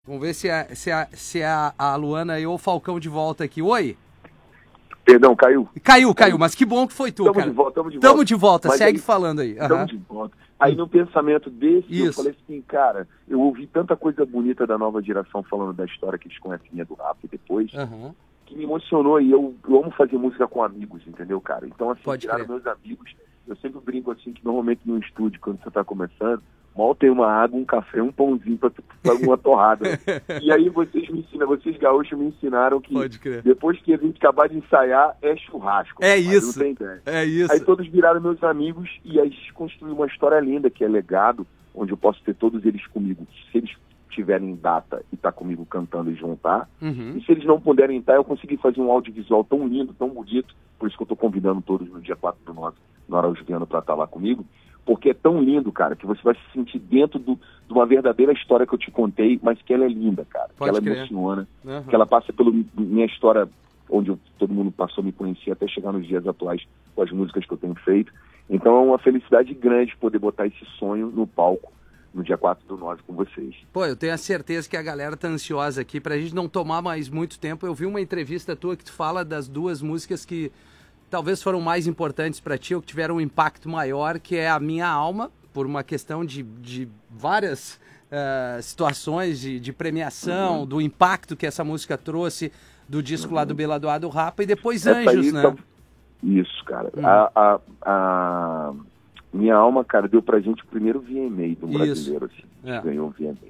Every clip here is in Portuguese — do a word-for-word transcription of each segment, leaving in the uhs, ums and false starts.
Vamos ver se é, se é, se é a, a Luana e o Falcão de volta aqui. Oi? Perdão, caiu. Caiu, caiu, mas que bom que foi tu, tamo cara. De volta, tamo de tamo volta. de volta, mas segue aí, falando aí. Uhum. Tamo de volta. Aí no pensamento desse, Isso. eu falei assim, cara, eu ouvi tanta coisa bonita da nova geração falando da história que eles conhecem do rap depois, uhum. que me emocionou. E eu, eu amo fazer música com amigos, entendeu, cara? Então, assim, Pode tiraram crer. meus amigos. Eu sempre brinco assim, que normalmente no estúdio, quando você tá começando, mal tem uma água, um café, um pãozinho pra, pra uma torrada. E aí vocês me ensinam, vocês gaúchos me ensinaram que depois que a gente acabar de ensaiar, é churrasco. É isso. Não tem ideia. É isso. Aí todos viraram meus amigos e aí construí uma história linda, que é legado, onde eu posso ter todos eles comigo. Se eles tiverem data e tá comigo cantando e juntar, uhum. e se eles não puderem estar, eu consegui fazer um audiovisual tão lindo, tão bonito, por isso que eu tô convidando todos no dia quatro do nove, no Araújo Viana, pra estar lá comigo, porque é tão lindo, cara, que você vai se sentir dentro do, de uma verdadeira história que eu te contei, mas que ela é linda, cara, Pode que ela crer. emociona, uhum. que ela passa pela minha história, onde eu, todo mundo passou a me conhecer, até chegar nos dias atuais com as músicas que eu tenho feito. Então é uma felicidade grande poder botar esse sonho no palco no dia quatro do nove com vocês. Pô, eu tenho a certeza que a galera tá ansiosa aqui, pra gente não tomar mais muito tempo. Eu vi uma entrevista tua que tu fala das duas músicas que talvez foram mais importantes pra ti, ou que tiveram um impacto maior, que é A Minha Alma, por uma questão de, de várias uh, situações de, de premiação, uhum. do impacto que essa música trouxe, do disco uhum. lá do Beladoado Rapa, e depois essa Anjos, aí, né? Tá... Isso, cara. Uhum. A... a, a... Minha Alma, cara, deu pra gente o primeiro V M A do brasileiro, assim. A gente é. ganhou o V M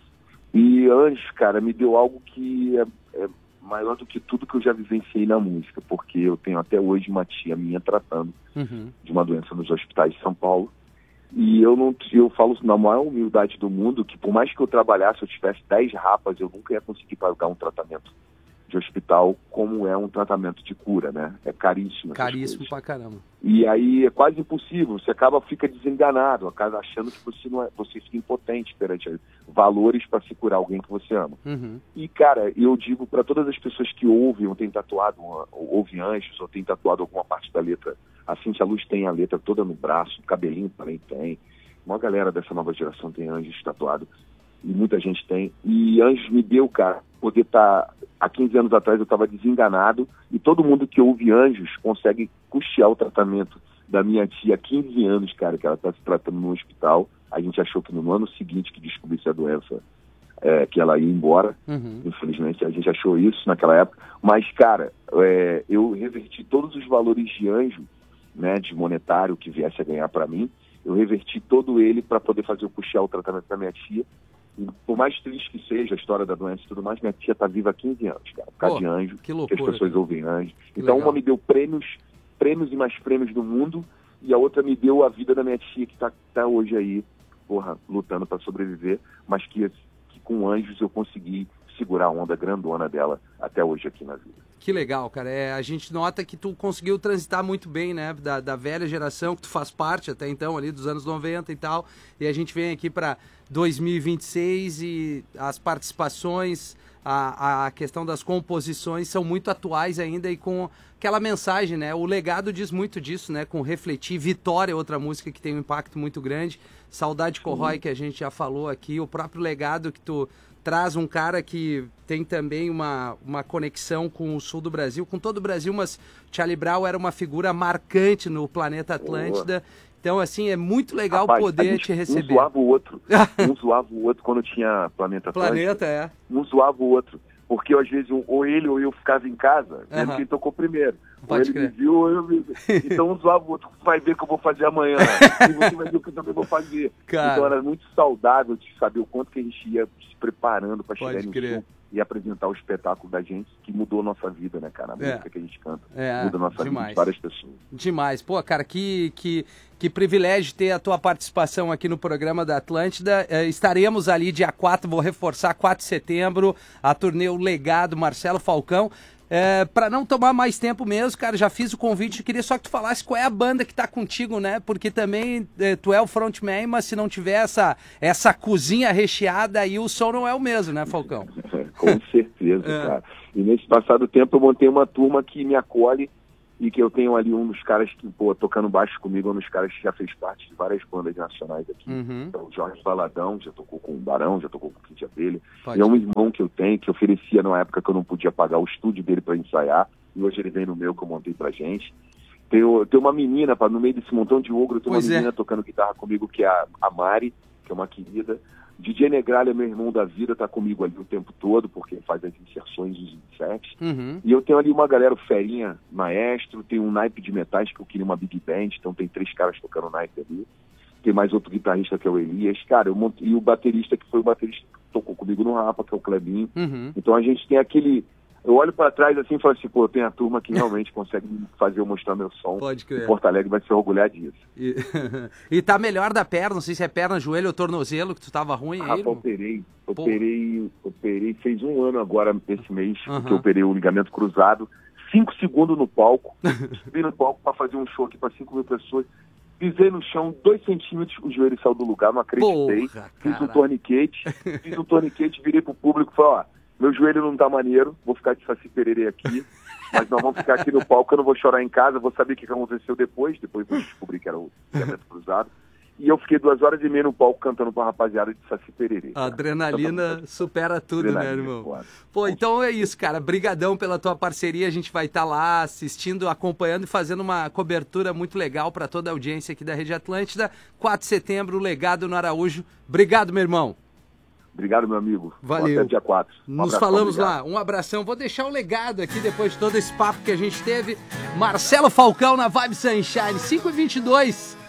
A. E Anjos, cara, me deu algo que é, é maior do que tudo que eu já vivenciei na música, porque eu tenho até hoje uma tia minha tratando uhum. de uma doença nos hospitais de São Paulo. E eu não eu falo na maior humildade do mundo que por mais que eu trabalhasse, eu tivesse dez rapas, eu nunca ia conseguir pagar um tratamento de hospital como é um tratamento de cura, né? É caríssimo. Caríssimo pra caramba. E aí é quase impossível, você acaba, fica desenganado, acaba achando que você não é, você fica impotente perante valores para se curar alguém que você ama. Uhum. E, cara, eu digo para todas as pessoas que ouvem, ou têm tatuado, ou ouvem Anjos, ou têm tatuado alguma parte da letra, assim, se a Luz tem a letra toda no braço, o cabelinho também tem, uma galera dessa nova geração tem Anjos tatuado, e muita gente tem, e Anjos me deu, cara, poder estar... Tá, há quinze anos atrás eu estava desenganado e todo mundo que ouve Anjos consegue custear o tratamento da minha tia há quinze anos, cara, que ela está se tratando no hospital. A gente achou que no ano seguinte que descobrisse a doença, é, que ela ia embora. Uhum. Infelizmente, a gente achou isso naquela época. Mas, cara, é, eu reverti todos os valores de Anjo, né, de monetário que viesse a ganhar para mim. Eu reverti todo ele para poder fazer o custear o tratamento da minha tia. E por mais triste que seja a história da doença e tudo mais, minha tia está viva há quinze anos, cara, por causa Pô, de Anjo, que loucura, que as pessoas cara. ouvem Anjo. Que então legal. Uma me deu prêmios, prêmios e mais prêmios do mundo, e a outra me deu a vida da minha tia, que está tá hoje aí, porra, lutando para sobreviver, mas que, que com Anjos eu consegui segurar a onda grandona dela até hoje aqui na vida. Que legal, cara. É, a gente nota que tu conseguiu transitar muito bem, né? Da, da velha geração, que tu faz parte até então, ali dos anos noventa e tal. E a gente vem aqui para dois mil e vinte e seis e as participações, a, a questão das composições são muito atuais ainda e com aquela mensagem, né? O Legado diz muito disso, né? Com Refletir, Vitória, outra música que tem um impacto muito grande. Saudade Corrói, que a gente já falou aqui. O próprio Legado que tu traz um cara que tem também uma, uma conexão com o sul do Brasil, com todo o Brasil, mas Charlie Brown era uma figura marcante no planeta Atlântida. Boa. Então, assim, é muito legal Rapaz, poder te receber. Um zoava o outro. Um zoava o outro quando tinha Planeta Atlântida. Planeta, é. Um zoava o outro. Porque, às vezes, ou ele ou eu ficava em casa, vendo uhum. quem tocou primeiro. Pode ou crer. ele me viu ou eu me vi. Então, um zoava o outro. Vai ver o que eu vou fazer amanhã. E você vai ver o que eu também vou fazer. Cara. Então, era muito saudável de saber o quanto que a gente ia se preparando para chegar no crer. show e apresentar o espetáculo da gente, que mudou a nossa vida, né, cara? A é. música que a gente canta é, muda a nossa demais. vida de várias pessoas. Demais. Pô, cara, que, que, que privilégio ter a tua participação aqui no programa da Atlântida. É, estaremos ali dia quatro, vou reforçar, quatro de setembro, a turnê O Legado, Marcelo Falcão. É, para não tomar mais tempo mesmo, cara, já fiz o convite, queria só que tu falasse qual é a banda que tá contigo, né? Porque também é, tu é o frontman, mas se não tiver essa, essa cozinha recheada, aí o som não é o mesmo, né, Falcão? Com certeza, é. cara. E nesse passado tempo eu montei uma turma que me acolhe e que eu tenho ali um dos caras que, pô, tocando baixo comigo, um dos caras que já fez parte de várias bandas nacionais aqui. Uhum. Então, o Jorge Valadão, já tocou com o Barão, já tocou com o Kid Abelha. Pode. E é um irmão que eu tenho, que oferecia numa época que eu não podia pagar o estúdio dele para ensaiar, e hoje ele vem no meu, que eu montei pra gente. Tem, tem uma menina, pá, no meio desse montão de ogro, tem uma Pois é. menina tocando guitarra comigo, que é a, a Mari, que é uma querida. D J Negralha, meu irmão da vida, tá comigo ali o tempo todo, porque faz as inserções dos sets. Uhum. E eu tenho ali uma galera, o Ferinha, maestro, tem um naipe de metais, que eu queria uma big band, então tem três caras tocando naipe ali. Tem mais outro guitarrista, que é o Elias. Cara, eu montei, e o baterista, que foi o baterista que tocou comigo no Rapa, que é o Clebinho. Uhum. Então a gente tem aquele... Eu olho pra trás assim e falo assim, pô, tem a turma que realmente consegue fazer eu mostrar meu som. Pode crer. E Porto Alegre vai se orgulhar disso. E, e tá melhor da perna, não sei se é perna, joelho ou tornozelo, que tu tava ruim aí, Rafa, irmão? operei, operei, operei, fez um ano agora, esse mês, Uhum. que eu operei o ligamento cruzado, cinco segundos no palco, subi no palco pra fazer um show aqui pra cinco mil pessoas, pisei no chão, dois centímetros, o joelho saiu do lugar, não acreditei, Porra, fiz um cara. torniquete, fiz um torniquete, virei pro público e falei, ó, meu joelho não tá maneiro, vou ficar de Saci Pererê aqui, mas nós vamos ficar aqui no palco, eu não vou chorar em casa, vou saber o que aconteceu depois, depois eu descobri que era o ligamento cruzado. E eu fiquei duas horas e meia no palco cantando pra rapaziada de Saci Pererê. A adrenalina supera tudo, Adrenalina, né, irmão? claro. Pô, então é isso, cara. Brigadão pela tua parceria. A gente vai estar lá assistindo, acompanhando e fazendo uma cobertura muito legal para toda a audiência aqui da Rede Atlântida. quatro de setembro, Legado no Araújo. Obrigado, meu irmão. Obrigado, meu amigo. Valeu. Até dia quatro. Um Nos abração, falamos obrigado. lá. Um abração. Vou deixar o legado aqui depois de todo esse papo que a gente teve. Marcelo Falcão na Vibe Sunshine, cinco e vinte e dois.